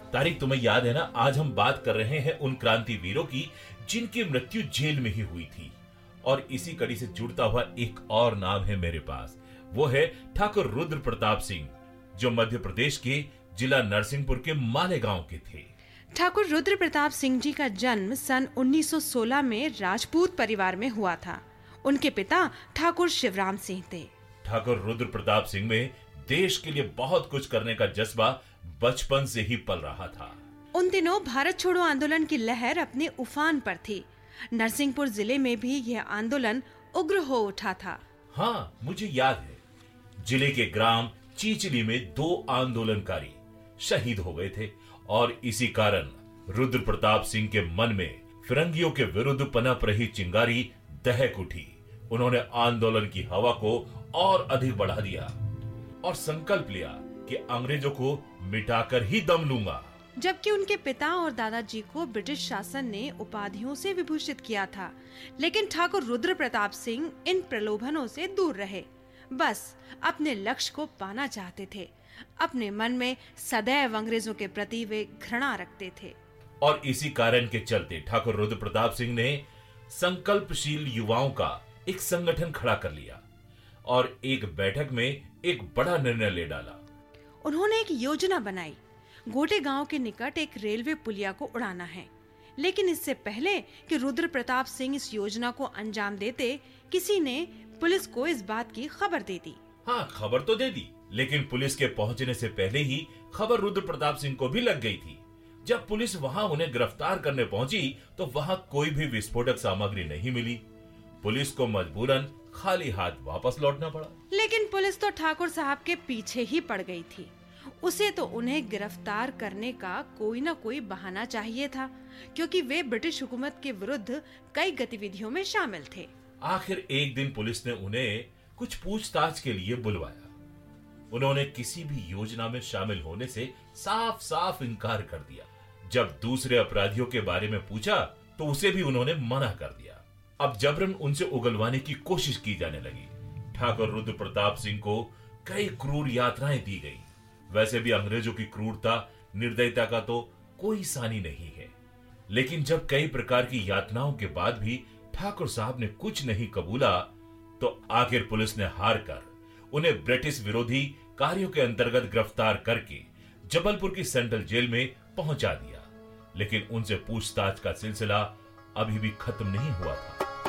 तारिक, तुम्हें याद है ना, आज हम बात कर रहे हैं उन क्रांतिवीरों की जिनकी मृत्यु जेल में ही हुई थी। और इसी कड़ी से जुड़ता हुआ एक और नाम है मेरे पास, वो है ठाकुर रुद्र प्रताप सिंह, जो मध्य प्रदेश के जिला नरसिंहपुर के मालेगांव के थे। ठाकुर रुद्र प्रताप सिंह जी का जन्म सन 1916 में राजपूत परिवार में हुआ था। उनके पिता ठाकुर शिवराम सिंह थे। ठाकुर रुद्र प्रताप सिंह में देश के लिए बहुत कुछ करने का जज्बा बचपन से ही पल रहा था। उन दिनों भारत छोड़ो आंदोलन की लहर अपने उफान पर थी। नरसिंहपुर जिले में भी यह आंदोलन उग्र हो उठा था। हाँ, मुझे याद है, जिले के ग्राम चीचली में 2 आंदोलनकारी शहीद हो गए थे और इसी कारण रुद्र प्रताप सिंह के मन में फिरंगियों के विरुद्ध पनप रही चिंगारी दहक उठी। उन्होंने आंदोलन की हवा को और अधिक बढ़ा दिया और संकल्प लिया कि अंग्रेजों को मिटाकर ही दम लूंगा। जबकि उनके पिता और दादाजी को ब्रिटिश शासन ने उपाधियों से विभूषित किया था, लेकिन ठाकुर रुद्र प्रताप सिंह इन प्रलोभनों से दूर रहे। बस अपने लक्ष्य को पाना चाहते थे। अपने मन में सदैव अंग्रेजों के प्रति वे घृणा रखते थे। और इसी कारण के चलते ठाकुर रुद्र प्रताप सिंह ने संकल्पशील युवाओं का एक संगठन खड़ा कर लिया और एक बैठक में एक बड़ा निर्णय ले डाला। उन्होंने एक योजना बनाई। गोटे गांव के निकट एक रेलवे पुलिया को उड़ाना है, लेकिन इससे पहले कि रुद्र प्रताप सिंह इस योजना को अंजाम देते, किसी ने पुलिस को इस बात की खबर दे दी। हाँ, खबर तो दे दी, लेकिन पुलिस के पहुंचने से पहले ही खबर रुद्र प्रताप सिंह को भी लग गई थी। जब पुलिस वहां उन्हें गिरफ्तार करने पहुंची तो वहां कोई भी विस्फोटक सामग्री नहीं मिली। पुलिस को मजबूरन खाली हाथ वापस लौटना पड़ा। लेकिन पुलिस तो ठाकुर साहब के पीछे ही पड़ गई थी। उसे तो उन्हें गिरफ्तार करने का कोई न कोई बहाना चाहिए था, क्योंकि वे ब्रिटिश हुकूमत के विरुद्ध कई गतिविधियों में शामिल थे। आखिर एक दिन पुलिस ने उन्हें कुछ पूछताछ के लिए बुलवाया। उन्होंने किसी भी योजना में शामिल होने से साफ साफ इनकार कर दिया। जब दूसरे अपराधियों के बारे में पूछा तो उसे भी उन्होंने मना कर दिया। अब जबरन उनसे उगलवाने की कोशिश की जाने लगी। ठाकुर रुद्र प्रताप सिंह को कई क्रूर यातनाएं दी गई। वैसे भी अंग्रेजों की क्रूरता, निर्दयता का तो कोई सानी नहीं है, लेकिन जब कई प्रकार की यातनाओं के बाद भी ठाकुर साहब ने कुछ नहीं कबूला तो आखिर पुलिस ने हार कर उन्हें ब्रिटिश विरोधी कार्यों के अंतर्गत गिरफ्तार करके जबलपुर की सेंट्रल जेल में पहुंचा दिया। लेकिन उनसे पूछताछ का सिलसिला अभी भी खत्म नहीं हुआ था।